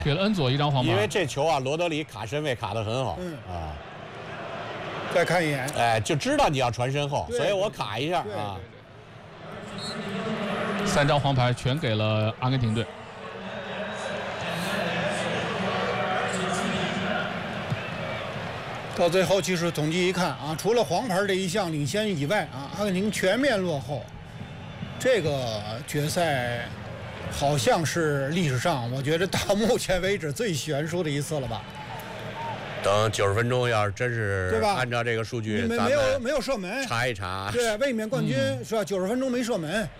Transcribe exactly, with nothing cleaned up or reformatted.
给了恩佐一张黄牌。 因为这球啊，罗德里卡身位卡得很好。嗯啊。 再看一眼， 哎，就知道你要传身后，所以我卡一下啊。 三张黄牌全给了阿根廷队。 到最后技术统计一看啊，除了黄牌这一项领先以外啊，阿根廷全面落后。这个决赛好像是历史上我觉得到目前为止最悬殊的一次了吧。 等九十分钟，要是真是对吧？ 按照这个数据， 没没有没有射门， 查一查。 对，卫冕冠军、嗯、是吧？九十分钟没射门，